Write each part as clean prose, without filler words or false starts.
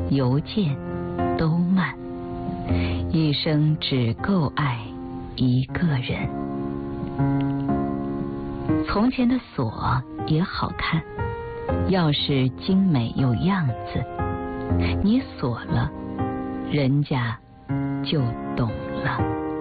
邮件都慢，一生只够爱一个人。从前的锁也好看，钥匙精美有样子，你锁了，人家就懂了。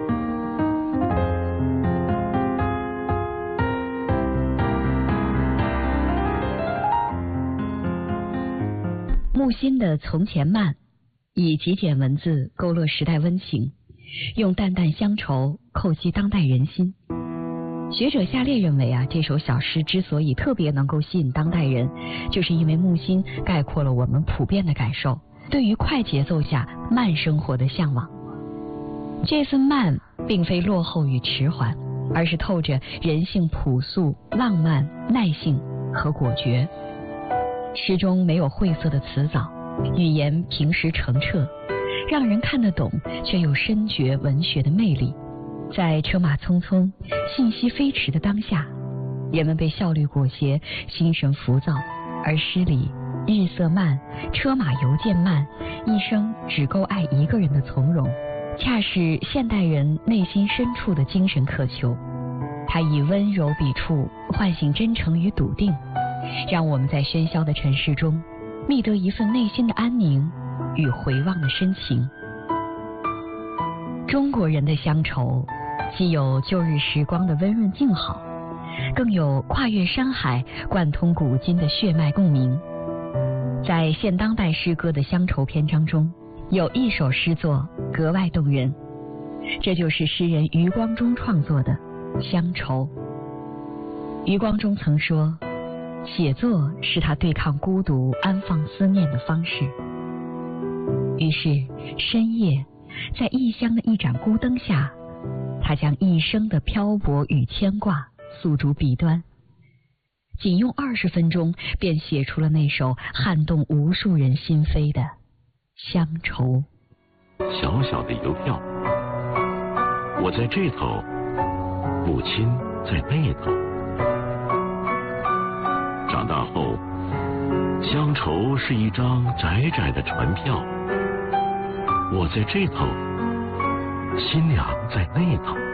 木心的《从前慢》以极简文字勾勒时代温情，用淡淡乡愁叩击当代人心。学者夏烈认为这首小诗之所以特别能够吸引当代人，就是因为木心概括了我们普遍的感受，对于快节奏下慢生活的向往。这份慢并非落后与迟缓，而是透着人性朴素、浪漫、耐性和果决。诗中没有晦涩的辞藻，语言平实澄澈，让人看得懂，却又深觉文学的魅力。在车马匆匆、信息飞驰的当下，人们被效率裹挟，心神浮躁，而诗里日色慢、车马邮件慢、一生只够爱一个人的从容，恰是现代人内心深处的精神渴求。它以温柔笔触唤醒真诚与笃定，让我们在喧嚣的尘世中觅得一份内心的安宁与回望的深情。中国人的乡愁既有旧日时光的温润静好，更有跨越山海、贯通古今的血脉共鸣。在现当代诗歌的乡愁篇章中，有一首诗作格外动人，这就是诗人余光中创作的《乡愁》。余光中曾说，写作是他对抗孤独、安放思念的方式。于是深夜，在异乡的一盏孤灯下，他将一生的漂泊与牵挂诉诸笔端，仅用20分钟便写出了那首撼动无数人心扉的《乡愁》。 小小的邮票，我在这头，母亲在那头。长大后，乡愁是一张窄窄的船票，我在这头，新娘在那头。